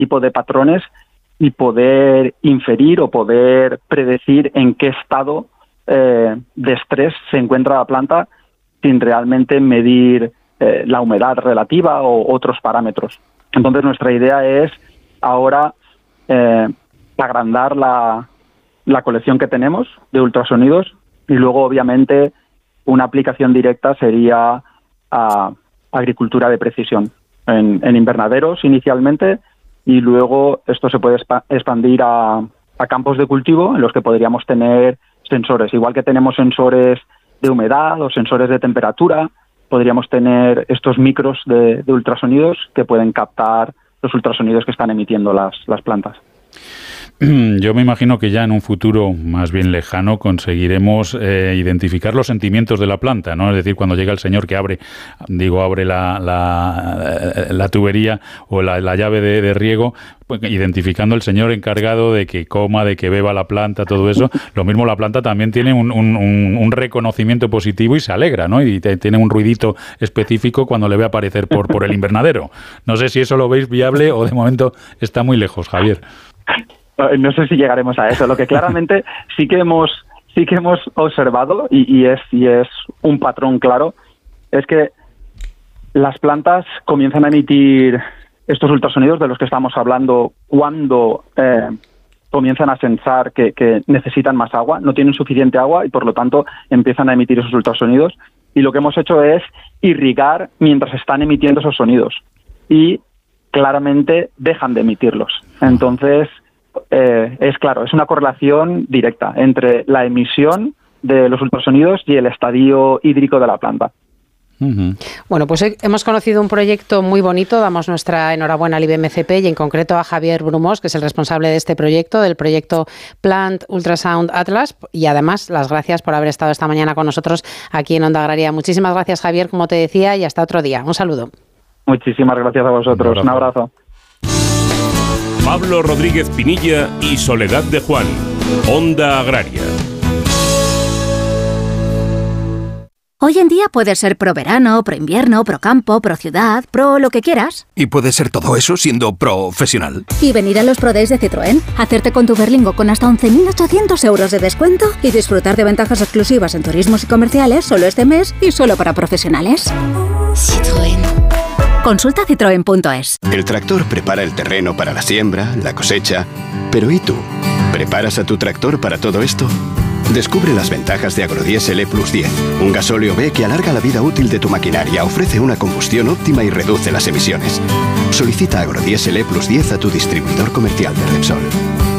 tipo de patrones y poder inferir o poder predecir en qué estado de estrés se encuentra la planta sin realmente medir la humedad relativa o otros parámetros. Entonces nuestra idea es ahora agrandar la colección que tenemos de ultrasonidos y luego obviamente una aplicación directa sería a agricultura de precisión en invernaderos inicialmente, y luego esto se puede expandir a campos de cultivo en los que podríamos tener sensores. Igual que tenemos sensores de humedad o sensores de temperatura, podríamos tener estos micros de ultrasonidos que pueden captar los ultrasonidos que están emitiendo las plantas. Yo me imagino que ya en un futuro más bien lejano conseguiremos identificar los sentimientos de la planta, ¿no? Es decir, cuando llega el señor que abre la tubería o la llave de riego, pues, identificando el señor encargado de que coma, de que beba la planta, todo eso. Lo mismo la planta también tiene un reconocimiento positivo y se alegra, ¿no? Y tiene un ruidito específico cuando le ve aparecer por el invernadero. No sé si eso lo veis viable o de momento está muy lejos, Javier. No sé si llegaremos a eso. Lo que claramente sí que hemos observado y es un patrón claro es que las plantas comienzan a emitir estos ultrasonidos de los que estamos hablando cuando comienzan a sensar que necesitan más agua, no tienen suficiente agua y por lo tanto empiezan a emitir esos ultrasonidos. Y lo que hemos hecho es irrigar mientras están emitiendo esos sonidos y claramente dejan de emitirlos. Entonces es una correlación directa entre la emisión de los ultrasonidos y el estadio hídrico de la planta. Uh-huh. Bueno, pues hemos conocido un proyecto muy bonito, damos nuestra enhorabuena al IBMCP y en concreto a Javier Brumós, que es el responsable de este proyecto, del proyecto Plant Ultrasound Atlas, y además las gracias por haber estado esta mañana con nosotros aquí en Onda Agraria. Muchísimas gracias, Javier, como te decía, y hasta otro día. Un saludo. Muchísimas gracias a vosotros. Un abrazo. Pablo Rodríguez Pinilla y Soledad de Juan, Onda Agraria. Hoy en día puedes ser pro verano, pro invierno, pro campo, pro ciudad, pro lo que quieras. Y puedes ser todo eso siendo profesional. Y venir a los Pro Days de Citroën, hacerte con tu Berlingo con hasta 11.800 euros de descuento y disfrutar de ventajas exclusivas en turismos y comerciales solo este mes y solo para profesionales. Citroën. Consulta citroen.es. El tractor prepara el terreno para la siembra, la cosecha. Pero ¿y tú? ¿Preparas a tu tractor para todo esto? Descubre las ventajas de Agrodiesel E+10, un gasóleo B que alarga la vida útil de tu maquinaria, ofrece una combustión óptima y reduce las emisiones. Solicita Agrodiesel E+10 a tu distribuidor comercial de Repsol.